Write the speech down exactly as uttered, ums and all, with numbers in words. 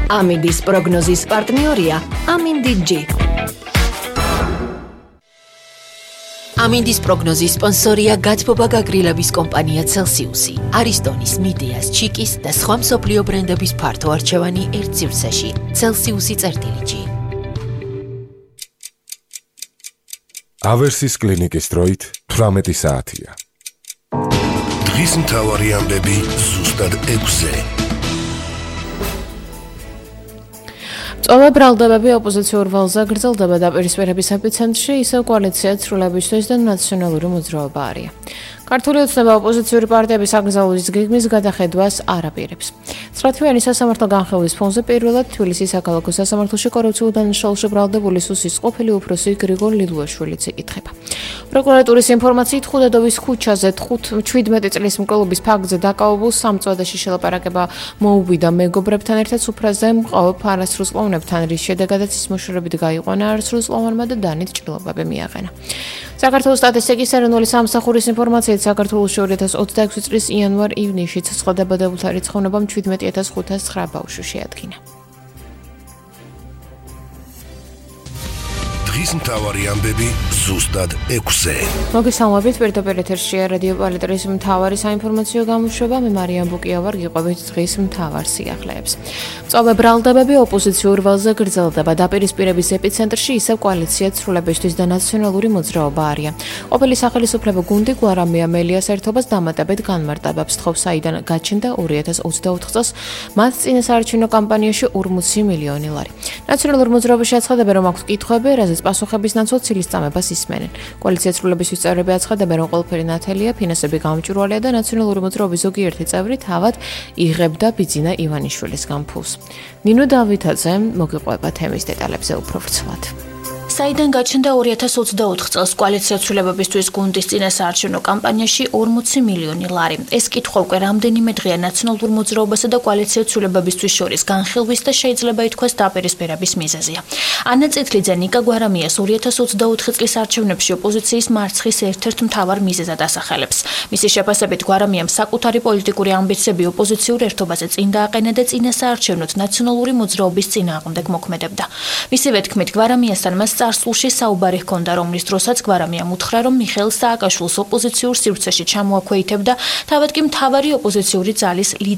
ამინდის პროგნოზის პარტნიორია ამინდი ჯი. ამინდის პროგნოზის სპონსორია გათბობა გაგრილების კომპანია Celsius-ი, არისტონის, მიდეას, ჩიკის და სხვა მსოფლიო ბრენდების ფართო არჩევანი ერთ სივრცეში. Celsius-ი წერტილი ჯი. ავერსის კლინიკის დროით თვრამეტი საათია. დღის მთავარი ამბები ზუსტად ექვსზე. წოლა ბრალდებები ოპოზიციურ ვალზე გრძელდება დაპირისპირების ეპიცენტრში, ისევ კოალიცია ცვლილებისთვის და ნაციონალური მოძრაობა არია. ქართული ოცნება ოპოზიციური პარტიების აკრძალვის გეგმის გადახედვას არ აპირებს. ცხრათვიანი სასამართლო განხილვის ფონზე პირველად თბილისის საქალაქო სასამართლოში კორუფციულ დანაშაულში ბრალდებული სუსის ყოფილი უფროსი გრიგორ ლილუაშვილიც იკითხება. პროკურატურის ინფორმაციით ხუდადოვის ქუჩაზე შვიდმეტი წლის მკვლობის ფაქტზე დაკავებულ სამწვადეში შელაპარაკება მოუვიდა მეგობრებთან ერთად სუფრაზე მყოფ არასრულწლოვანებთან, რის შედეგადაც ის მოშორებით გაიყვანა არასრულწლოვანმა და დანით ჭრილობები მიაყენა. საქართველოს სტატისტიკის ეროვნული სამსახურის ინფორმაციით საქართველოში ორი ათას ოცდაექვსი წლის იანვარ-ივნისში ცოცხლა დაბადებულთა რიცხოვნობა შვიდმეტი ათას ხუთას ცხრა ბავშვი შეადგინა. დღის მთავარი ამბები ზუსტად ექვსზე. მოგესალმებით, პირდაპირ ეთერშია რადიო პალიტრის მთავარი საინფორმაციო გამოშვება. მე მარიამ ბუკია ვარ, გიყვებით დღის მთავარ სიახლეებს. წოლა ბრალდებები ოპოზიციურ ვალზე გრძელდება. დაპირისპირების ეპიცენტრში ისევ კოალიცია ცვლილებისთვის და ნაციონალური მოძრაობა არია. ყოფილი სახელმწიფო გუნდი გვარამია მელიას ერთობას დამატებით განმარტებებს თხოვს, საიდან გაჩნდა ორი ათას ოცდაოთხ წელს მათ წინასაარჩევნო კამპანიაში ორმოცი მილიონი ლარი. ნაციონალური მოძრაობაში აცხადებენ, რომ აქვთ კითხვები, რაზეც პასუხების ნაცვლად ცილის წამებას ისმენენ. კოალიცია ცვლილებისთვის წევრები აცხადებენ, რომ ყველაფერი ნათელია, ფინანსები გამჭვირვალეა და ნაციონალური მოძრაობის ზოგიერთი წევრი თავად იღებდა ბიძინა ივანიშვილისგან ფულს. ნინო დავითაძე მოგიყვება თემის დეტალებზე უფრო ვრცლად. საიდან გაჩნდა ორი ათას ოცდაოთხ წელს კოალიცია ცვლილებებისთვის გუნდის წინასაარჩევნო კამპანიაში ორმოცი მილიონი ლარი. ეს კითხვა უკვე რამდენიმე დღეა ნაციონალურ მოძრაობასა და კოალიცია ცვლილებებისთვის შორის განხილვის და შეიძლება ითქვას დაპირისპირების მიზეზია. ანა წითლიძე ნიკა გვარამიას ორი ათას ოცდაოთხი წლის არჩევნებში ოპოზიციის მარცხის ერთ-ერთ მთავარ მიზეზად ასახელებს. მისი შეფასებით გვარამიამ საკუთარი პოლიტიკური ამბიციები ოპოზიციურ ერთობაზე წინ დააყენა და წინასაარჩევნოდ ნაციონალური მოძრაობის წინააღმდეგ მოქმედებდა. მისივე თქმით, გვარამიასთან მას წარსულში საუბარი ჰქონდა, რომლის დროსაც გვარამიამ უთხრა, რომ მიხეილ სააკაშვილს ოპოზიციურ სივრცეში ჩამოაქვეითებდა, თავად კი მთავარი ოპოზიციური ძალის